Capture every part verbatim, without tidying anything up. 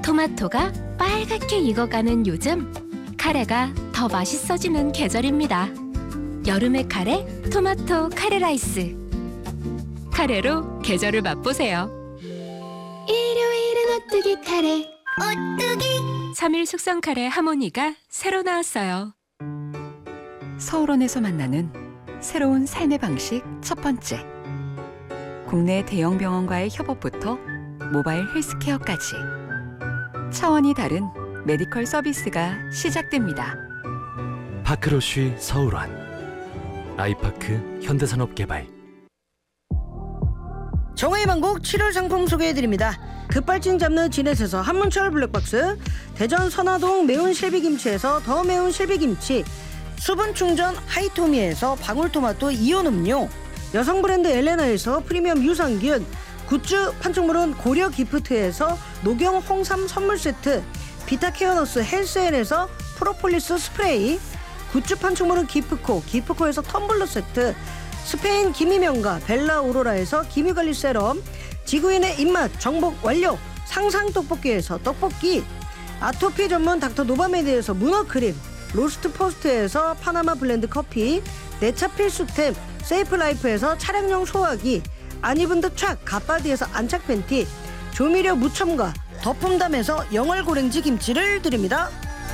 토마토가 빨갛게 익어가는 요즘, 카레가 더 맛있어지는 계절입니다. 여름의 카레, 토마토 카레 라이스. 카레로 계절을 맛보세요. 일요일은 오뚜기 카레. 오뚜기. 삼 일 숙성 카레 하모니가 새로 나왔어요. 서울원에서 만나는 새로운 삶의 방식 첫 번째. 국내 대형 병원과의 협업부터 모바일 헬스케어까지 차원이 다른 메디컬 서비스가 시작됩니다. 파크로쉬 서울원, 아이파크 현대산업개발. 정화의 만곡 칠월 상품 소개해드립니다. 급발진 잡는 진에서서 한문철 블랙박스, 대전 선화동 매운 실비김치에서 더 매운 실비김치, 수분 충전 하이토미에서 방울토마토 이온 음료, 여성 브랜드 엘레나에서 프리미엄 유산균, 굿즈 판촉물은 고려 기프트에서 녹용 홍삼 선물 세트, 비타케어너스 헬스엔에서 프로폴리스 스프레이, 굿즈 판촉물은 기프코, 기프코에서 텀블러 세트, 스페인 기미명가 벨라 오로라에서 기미관리 세럼, 지구인의 입맛 정복 완료 상상 떡볶이에서 떡볶이, 아토피 전문 닥터 노바메디에서 문어 크림, 로스트 포스트에서 파나마 블렌드 커피, 내차 필수템 세이프라이프에서 차량용 소화기, 안 입은 듯 촥 갓바디에서 안착 팬티, 조미료 무첨가 덕품담에서 영월고랭지 김치를 드립니다.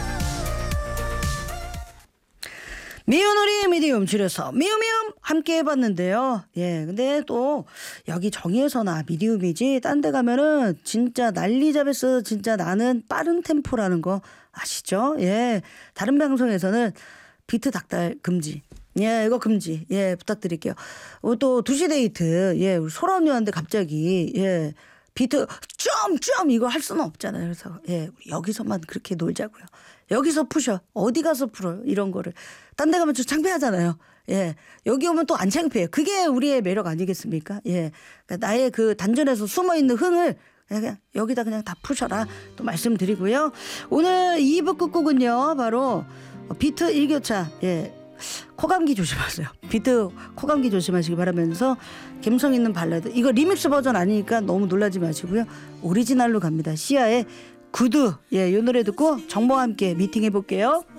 미우놀이 미디움 줄여서 미우미움 함께 해봤는데요. 예, 근데 또 여기 정의에서나 미디움이지 딴 데 가면은 진짜 난리 잡았어. 진짜 나는 빠른 템포라는 거 아시죠? 예, 다른 방송에서는 비트 닥달 금지. 예, 이거 금지. 예, 부탁드릴게요. 어, 또 두시 데이트. 예, 우리 소라 언니한테 갑자기 예 비트 점점 이거 할 수는 없잖아요. 그래서 예, 우리 여기서만 그렇게 놀자고요. 여기서 푸셔. 어디 가서 풀어요? 이런 거를. 딴 데 가면 좀 창피하잖아요. 예. 여기 오면 또 안 창피해요. 그게 우리의 매력 아니겠습니까? 예. 그러니까 나의 그 단전에서 숨어 있는 흥을 그냥 여기다 그냥 다 푸셔라. 또 말씀드리고요. 오늘 이 부 끝곡은요. 바로 비트 일교차. 예. 코감기 조심하세요. 비트 코감기 조심하시기 바라면서 감성 있는 발라드. 이거 리믹스 버전 아니니까 너무 놀라지 마시고요. 오리지널로 갑니다. 시아의 구두. 예, 이 노래 듣고 정모와 함께 미팅해 볼게요.